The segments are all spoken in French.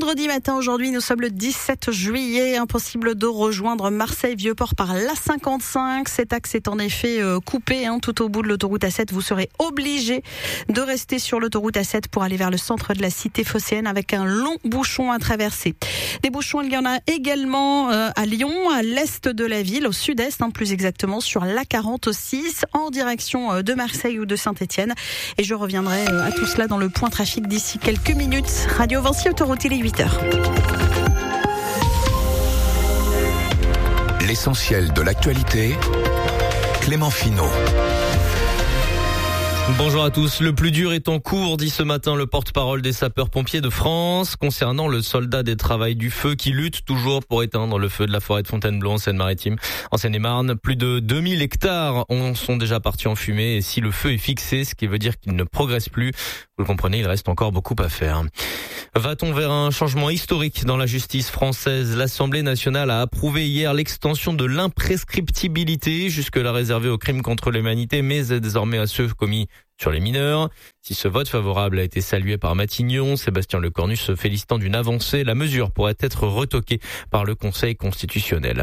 vendredi matin, aujourd'hui, nous sommes le 17 juillet. Impossible de rejoindre Marseille-Vieux-Port par l'A55. Cet axe est en effet coupé tout au bout de l'autoroute A7. Vous serez obligé de rester sur l'autoroute A7 pour aller vers le centre de la cité phocéenne avec un long bouchon à traverser. Des bouchons, il y en a également à Lyon, à l'est de la ville, au sud-est, plus exactement, sur l'A46 en direction de Marseille ou de Saint-Étienne. Et je reviendrai à tout cela dans le point trafic d'ici quelques minutes. Radio Vinci Autoroute, il est 8h. L'essentiel de l'actualité, Clément Finot. Bonjour à tous. Le plus dur est en cours, dit ce matin le porte-parole des sapeurs-pompiers de France, concernant le soldat des Travails du Feu qui lutte toujours pour éteindre le feu de la forêt de Fontainebleau en Seine-Maritime. En Seine-et-Marne, plus de 2000 hectares sont déjà partis en fumée et si le feu est fixé, ce qui veut dire qu'il ne progresse plus, vous le comprenez, il reste encore beaucoup à faire. Va-t-on vers un changement historique dans la justice française ? L'Assemblée nationale a approuvé hier l'extension de l'imprescriptibilité, jusque-là réservée aux crimes contre l'humanité, mais désormais à ceux commis sur les mineurs. Si ce vote favorable a été salué par Matignon, Sébastien Lecornu se félicitant d'une avancée, la mesure pourrait être retoquée par le Conseil constitutionnel.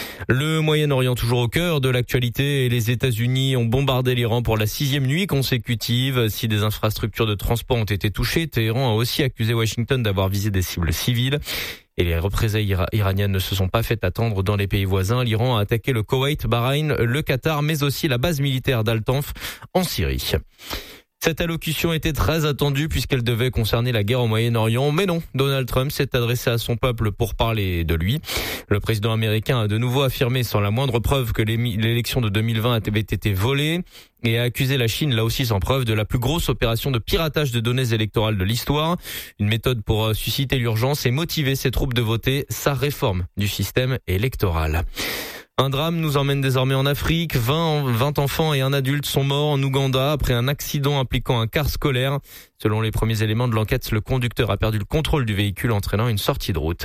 Le Moyen-Orient toujours au cœur de l'actualité et les États-Unis ont bombardé l'Iran pour la 6e nuit consécutive. Si des infrastructures de transport ont été touchées, Téhéran a aussi accusé Washington d'avoir visé des cibles civiles. Et les représailles iraniennes ne se sont pas fait attendre dans les pays voisins. L'Iran a attaqué le Koweït, Bahreïn, le Qatar, mais aussi la base militaire d'Al-Tanf en Syrie. Cette allocution était très attendue puisqu'elle devait concerner la guerre au Moyen-Orient. Mais non, Donald Trump s'est adressé à son peuple pour parler de lui. Le président américain a de nouveau affirmé sans la moindre preuve que l'élection de 2020 avait été volée et a accusé la Chine, là aussi sans preuve, de la plus grosse opération de piratage de données électorales de l'histoire. Une méthode pour susciter l'urgence et motiver ses troupes de voter sa réforme du système électoral. Un drame nous emmène désormais en Afrique. 20 enfants et un adulte sont morts en Ouganda après un accident impliquant un car scolaire. Selon les premiers éléments de l'enquête, le conducteur a perdu le contrôle du véhicule entraînant une sortie de route.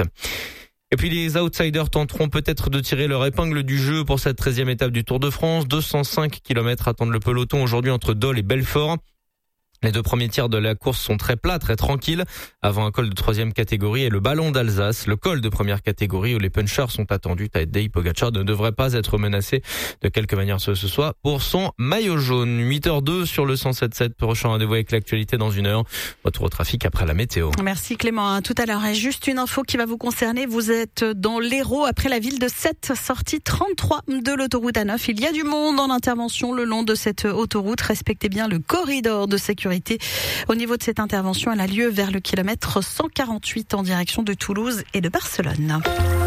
Et puis les outsiders tenteront peut-être de tirer leur épingle du jeu pour cette 13e étape du Tour de France. 205 km attendent le peloton aujourd'hui entre Dole et Belfort. Les deux premiers tiers de la course sont très plats, très tranquilles, avant un col de 3e catégorie et le ballon d'Alsace, le col de première catégorie où les punchers sont attendus. Tadej Pogacar ne devrait pas être menacé de quelque manière ce soit pour son maillot jaune. 8h02 sur le 107.7, prochain rendez-vous avec l'actualité dans une heure. Retour au trafic après la météo. Merci Clément, à tout à l'heure. Et juste une info qui va vous concerner, vous êtes dans l'Hérault après la ville de Sète, sortie 33 de l'autoroute A9. Il y a du monde en intervention le long de cette autoroute. Respectez bien le corridor de sécurité. Au niveau de cette intervention, elle a lieu vers le kilomètre 148 en direction de Toulouse et de Barcelone.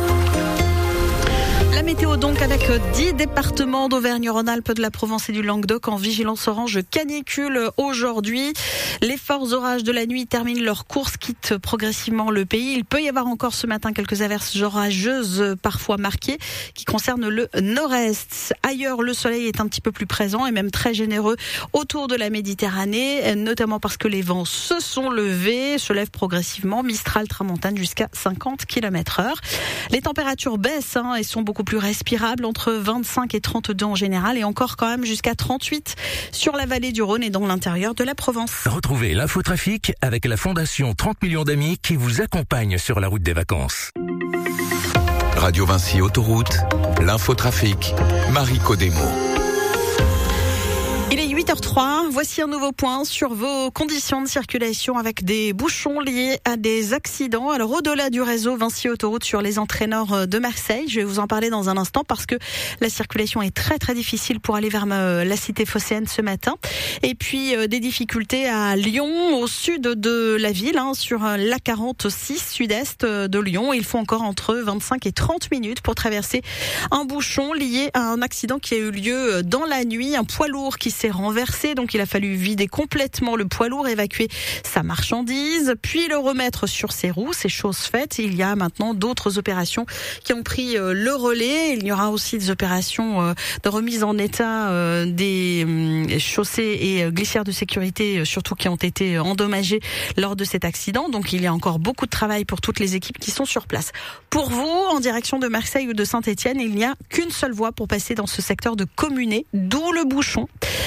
La météo donc avec 10 départements d'Auvergne-Rhône-Alpes, de la Provence et du Languedoc en vigilance orange canicule aujourd'hui. Les forts orages de la nuit terminent leur course, quittent progressivement le pays. Il peut y avoir encore ce matin quelques averses orageuses parfois marquées qui concernent le nord-est. Ailleurs, le soleil est un petit peu plus présent et même très généreux autour de la Méditerranée, notamment parce que les vents se sont levés, se lèvent progressivement. Mistral, tramontane jusqu'à 50 km/h. Les températures baissent et sont beaucoup plus respirable, entre 25 et 32 en général et encore quand même jusqu'à 38 sur la vallée du Rhône et dans l'intérieur de la Provence. Retrouvez l'infotrafic avec la Fondation 30 millions d'amis qui vous accompagne sur la route des vacances. Radio Vinci Autoroute, l'infotrafic, Marie Codemo. Il est 8h03, voici un nouveau point sur vos conditions de circulation avec des bouchons liés à des accidents. Alors au-delà du réseau Vinci Autoroute sur les entrées nord de Marseille, je vais vous en parler dans un instant parce que la circulation est très très difficile pour aller vers la cité phocéenne ce matin. Et puis des difficultés à Lyon, au sud de la ville, sur l'A46 sud-est de Lyon. Il faut encore entre 25 et 30 minutes pour traverser un bouchon lié à un accident qui a eu lieu dans la nuit. Un poids lourd qui s'est renversé, donc il a fallu vider complètement le poids lourd, évacuer sa marchandise, puis le remettre sur ses roues. C'est chose faite. Il y a maintenant d'autres opérations qui ont pris le relais. Il y aura aussi des opérations de remise en état des chaussées et glissières de sécurité, surtout qui ont été endommagées lors de cet accident. Donc il y a encore beaucoup de travail pour toutes les équipes qui sont sur place. Pour vous, en direction de Marseille ou de Saint-Étienne, il n'y a qu'une seule voie pour passer dans ce secteur de Communé, d'où le bouchon que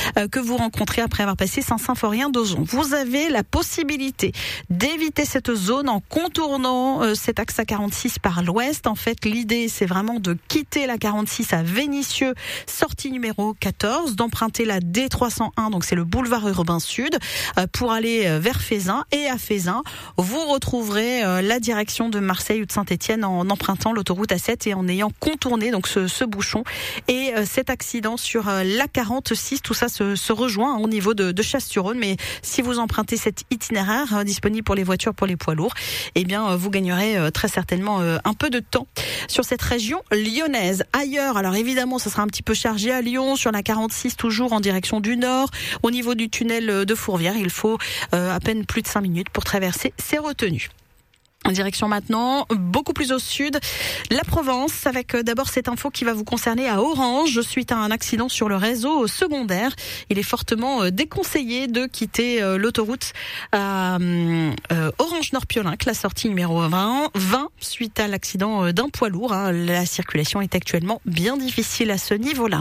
vous rencontrez après avoir passé Saint-Symphorien d'Ozon. Vous avez la possibilité d'éviter cette zone en contournant cet axe A46 par l'ouest. En fait, l'idée, c'est vraiment de quitter la 46 à Vénissieux, sortie numéro 14, d'emprunter la D301, donc c'est le boulevard urbain sud, pour aller vers Fézin. Et à Fézin, vous retrouverez la direction de Marseille ou de Saint-Étienne en empruntant l'autoroute A7 et en ayant contourné donc ce bouchon et cet accident sur la 46. Tout ça se rejoint au niveau de Chasse-sur-Rhône, mais si vous empruntez cet itinéraire disponible pour les voitures, pour les poids lourds, eh bien vous gagnerez très certainement un peu de temps sur cette région lyonnaise. Ailleurs, alors évidemment, ça sera un petit peu chargé à Lyon, sur la 46 toujours en direction du nord. Au niveau du tunnel de Fourvière, il faut à peine plus de 5 minutes pour traverser ces retenues. En direction maintenant, beaucoup plus au sud, la Provence, avec d'abord cette info qui va vous concerner à Orange, suite à un accident sur le réseau secondaire. Il est fortement déconseillé de quitter l'autoroute à Orange-Nord-Piolenc, la sortie numéro 20, suite à l'accident d'un poids lourd. La circulation est actuellement bien difficile à ce niveau-là.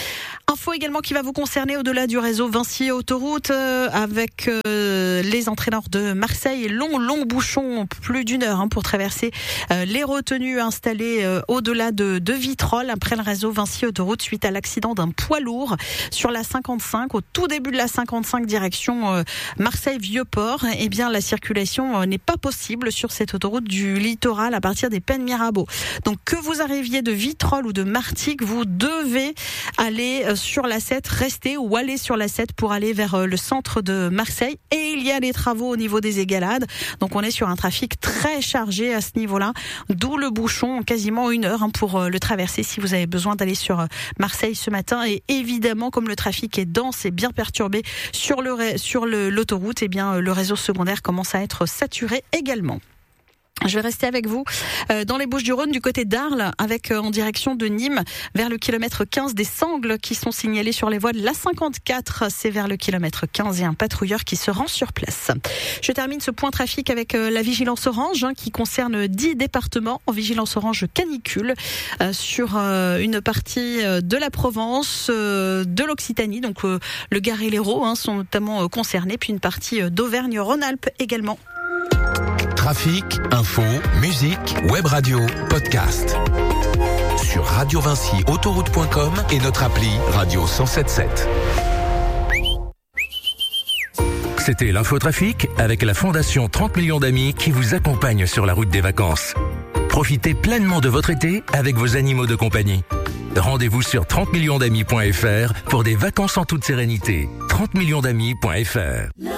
Info également qui va vous concerner au-delà du réseau Vinci Autoroute avec les entraîneurs de Marseille. Long bouchon, plus d'une heure pour traverser les retenues installées au-delà de Vitrolles après le réseau Vinci Autoroute suite à l'accident d'un poids lourd sur la 55 au tout début de la 55 direction Marseille-Vieux-Port. Eh bien la circulation n'est pas possible sur cette autoroute du littoral à partir des Pennes Mirabeau. Donc que vous arriviez de Vitrolles ou de Martigues, vous devez aller sur la 7, rester ou aller sur la 7 pour aller vers le centre de Marseille. Et il y a des travaux au niveau des égalades. Donc on est sur un trafic très chargé à ce niveau-là. D'où le bouchon, quasiment une heure pour le traverser si vous avez besoin d'aller sur Marseille ce matin. Et évidemment, comme le trafic est dense et bien perturbé sur l'autoroute, eh bien le réseau secondaire commence à être saturé également. Je vais rester avec vous dans les Bouches-du-Rhône du côté d'Arles avec en direction de Nîmes vers le kilomètre 15 des sangles qui sont signalées sur les voies de la 54. C'est vers le kilomètre 15 et un patrouilleur qui se rend sur place. Je termine ce point trafic avec la vigilance orange qui concerne 10 départements en vigilance orange canicule sur une partie de la Provence, de l'Occitanie. Donc le Gard et l'Hérault sont notamment concernés, puis une partie d'Auvergne-Rhône-Alpes également. Trafic, info, musique, web radio, podcast. Sur radiovincyautoroute.com et notre appli Radio 107.7. C'était l'infotrafic avec la Fondation 30 millions d'amis qui vous accompagne sur la route des vacances. Profitez pleinement de votre été avec vos animaux de compagnie. Rendez-vous sur 30millionsdamis.fr pour des vacances en toute sérénité. 30millionsdamis.fr